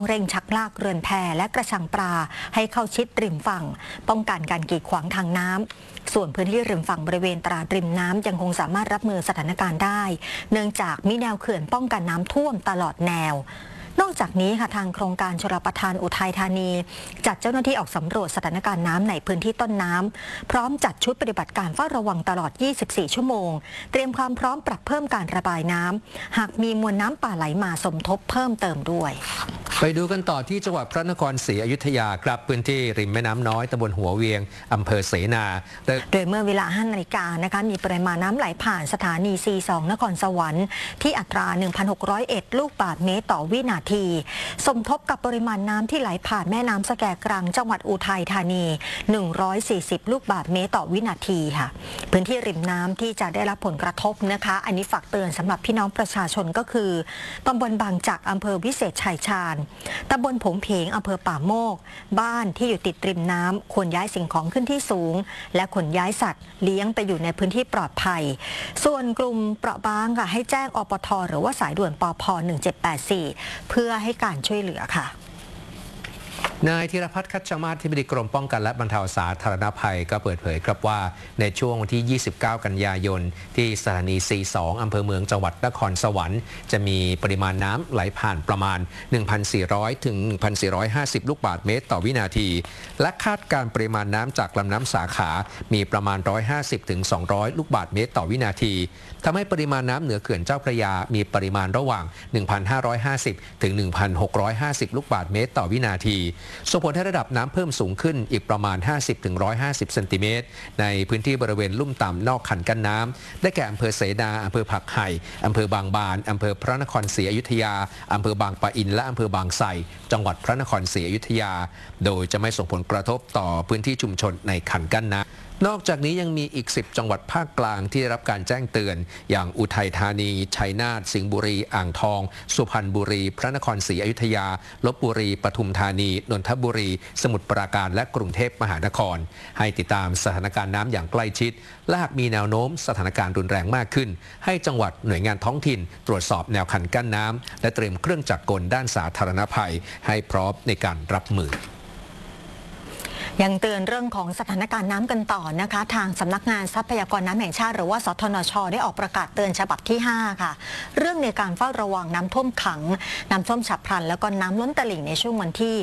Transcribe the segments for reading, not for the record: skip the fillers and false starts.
เร่งชักลากเรือนแพและกระชังปลาให้เข้าชิดริมฝั่งป้องกันการกีดขวางทางน้ำส่วนพื้นที่ริมฝั่งบริเวณตราดริมน้ำยังคงสามารถรับมือสถานการณ์ได้เนื่องจากมีแนวเขื่อนป้องกันน้ำท่วมตลอดแนวนอกจากนี้ค่ะทางโครงการชลประทานอุทัยธานีจัดเจ้าหน้าที่ออกสำรวจสถานการณ์น้ำในพื้นที่ต้นน้ำพร้อมจัดชุดปฏิบัติการเฝ้าระวังตลอด 24 ชั่วโมงเตรียมความพร้อมปรับเพิ่มการระบายน้ำหากมีมวลน้ำป่าไหลมาสมทบเพิ่มเติมด้วยไปดูกันต่อที่จังหวัดพระนครศรีอยุธยาครับพื้นที่ริมแม่น้ำน้อยตำบลหัวเวียงอำเภอเสนาโดยเมื่อเวลา 5 นาฬิกานะคะมีปริมาณน้ำไหลผ่านสถานี C2 นครสวรรค์ที่อัตรา 1,601 ลูกบาศก์เมตรต่อวินาทีสมทบกับปริมาณน้ำที่ไหลผ่านแม่น้ำสแกกรังจังหวัดอุทัยธานี 140 ลูกบาศก์เมตรต่อวินาทีค่ะพื้นที่ริมน้ำที่จะได้รับผลกระทบนะคะอันนี้ฝากเตือนสำหรับพี่น้องประชาชนก็คือตำบลบางจักอำเภอวิเศษชัยชาญตำบลผงเพงอำเภอป่าโมกบ้านที่อยู่ติดริมน้ำควรย้ายสิ่งของขึ้นที่สูงและขนย้ายสัตว์เลี้ยงไปอยู่ในพื้นที่ปลอดภัยส่วนกลุ่มเปราะบางค่ะให้แจ้งอปท.หรือว่าสายด่วนปพ1784เพื่อให้การช่วยเหลือค่ะนายธีรพัฒน์คัชมาศที่ปรึกษากรมป้องกันและบรรเทาสาธารณภัยก็เปิดเผยครับว่าในช่วงวันที่ 29 กันยายนที่สถานี C2 อำเภอเมืองจังหวัดนครสวรรค์จะมีปริมาณน้ำไหลผ่านประมาณ 1,400 ถึง 1,450 ลูกบาศก์เมตรต่อวินาทีและคาดการปริมาณน้ำจากลำน้ำสาขามีประมาณ 150 ถึง 200 ลูกบาศก์เมตรต่อวินาทีทำให้ปริมาณน้ำเหนือเขื่อนเจ้าพระยามีปริมาณระหว่าง 1,550 ถึง 1,650 ลูกบาศก์เมตรต่อวินาทีส่งผลให้ระดับน้ำเพิ่มสูงขึ้นอีกประมาณ 50-150 เซนติเมตรในพื้นที่บริเวณลุ่มต่ำนอกคันกั้นน้ำได้แก่อำเภอเสนาอำเภอผักไห่อำเภอบางบานอำเภอพระนครศรีอยุธยาอำเภอบางปะอินและอำเภอบางไทรจังหวัดพระนครศรีอยุธยาโดยจะไม่ส่งผลกระทบต่อพื้นที่ชุมชนในคันกั้นน้ำนอกจากนี้ยังมีอีก 10 จังหวัดภาคกลางที่ได้รับการแจ้งเตือนอย่างอุทัยธานีชัยนาทสิงห์บุรีอ่างทองสุพรรณบุรีพระนครศรีอยุธยาลพบุรีปทุมธานีนนทบุรีสมุทรปราการและกรุงเทพมหานครให้ติดตามสถานการณ์น้ำอย่างใกล้ชิดและหากมีแนวโน้มสถานการณ์รุนแรงมากขึ้นให้จังหวัดหน่วยงานท้องถิ่นตรวจสอบแนวคันกั้นน้ำและเตรียมเครื่องจักรกลด้านสาธารณภัยให้พร้อมในการรับมือยังเตือนเรื่องของสถานการณ์น้ำกันต่อนะคะทางสำนักงานทรัพยากรน้ำแห่งชาติหรือว่าสทนช.ได้ออกประกาศเตือนฉบับที่ 5 ค่ะเรื่องในการเฝ้าระวังน้ำท่วมขังน้ำท่วมฉับพลันแล้วก็น้ำล้นตลิ่งในช่วงวันที่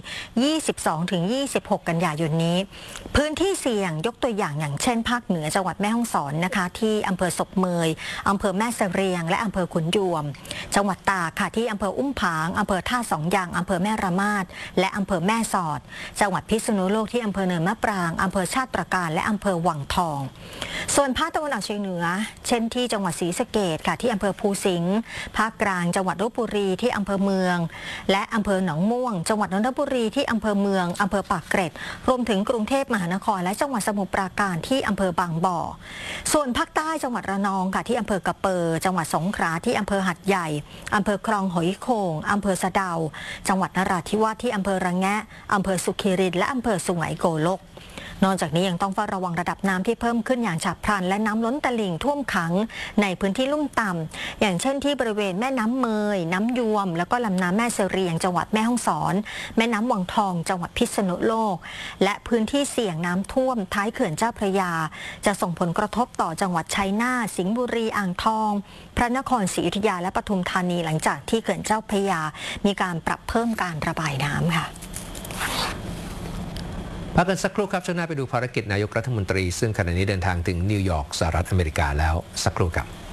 22-26 กันยายนนี้พื้นที่เสี่ยงยกตัวอย่างเช่นภาคเหนือจังหวัดแม่ฮ่องสอนนะคะที่อำเภอศพเมยอำเภอแม่เสรียงและอำเภอขุนยวมจังหวัดตากค่ะที่อำเภออุ้มผางอำเภอท่าสองยางอำเภอแม่ระมาดและอำเภอแม่สอดจังหวัดพิษณุโลกที่อำเภอเนินมะปรางอำเภอชาติตรการและอำเภอวังทองส่วนภาคตะวันออกเฉียงเหนือเช่นที่จังหวัดศรีสะเกษค่ะที่อำเภอภูสิงห์ภาคกลางจังหวัดลพบุรีที่อำเภอเมืองและอำเภอหนองม่วงจังหวัดนนทบุรีที่อำเภอเมืองอำเภอปากเกร็ดรวมถึงกรุงเทพมหานครและจังหวัดสมุทรปราการที่อำเภอบางบ่อส่วนภาคใต้จังหวัดระนองค่ะที่อำเภอกระเปอจังหวัดสงขลาที่อำเภอหัดใหญ่อำเภอคลองหอยโข่งอำเภอสะเดาจังหวัดนราธิวาสที่อำเภอระแงะอำเภอสุขีรินและอำเภอสุไหงโกลกนอกจากนี้ยังต้องเฝ้าระวังระดับน้ำที่เพิ่มขึ้นอย่างฉับพลันและน้ำล้นตลิ่งท่วมขังในพื้นที่ลุ่มต่ำอย่างเช่นที่บริเวณแม่น้ำเมยน้ำยวมแล้วก็ลำน้ำแม่เสรียงจังหวัดแม่ฮ่องสอนแม่น้ำวังทองจังหวัดพิษณุโลกและพื้นที่เสี่ยงน้ำท่วมท้ายเขื่อนเจ้าพระยาจะส่งผลกระทบต่อจังหวัดชัยนาทสิงห์บุรีอ่างทองพระนครศรีอยุธยาและปทุมธานีหลังจากที่เขื่อนเจ้าพระยามีการปรับเพิ่มการระบายน้ำค่ะพักกันสักครู่ครับช่วงหน้าไปดูภารกิจนายกรัฐมนตรีซึ่งขณะนี้เดินทางถึงนิวยอร์กสหรัฐอเมริกาแล้วสักครู่ครับ